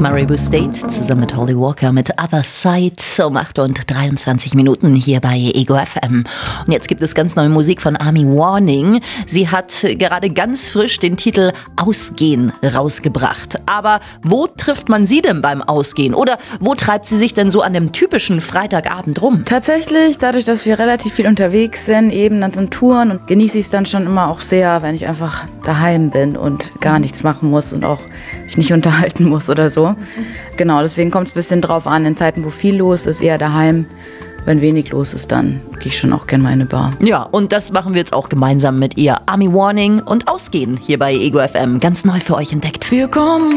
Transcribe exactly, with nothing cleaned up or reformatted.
Maribu State zusammen mit Holly Walker mit Other Side um acht und dreiundzwanzig Minuten hier bei Ego F M. Und jetzt gibt es ganz neue Musik von Army Warning. Sie hat gerade ganz frisch den Titel Ausgehen rausgebracht. Aber wo trifft man sie denn beim Ausgehen? Oder wo treibt sie sich denn so an dem typischen Freitagabend rum? Tatsächlich, dadurch, dass wir relativ viel unterwegs sind, eben dann sind Touren, und genieße ich es dann schon immer auch sehr, wenn ich einfach daheim bin und gar nichts machen muss und auch mich nicht unterhalten muss oder so. Genau, deswegen kommt es ein bisschen drauf an, in Zeiten, wo viel los ist, eher daheim. Wenn wenig los ist, dann gehe ich schon auch gerne mal in eine Bar. Ja, und das machen wir jetzt auch gemeinsam mit ihr. Army Warning und Ausgehen hier bei Ego F M. Ganz neu für euch entdeckt. Wir kommen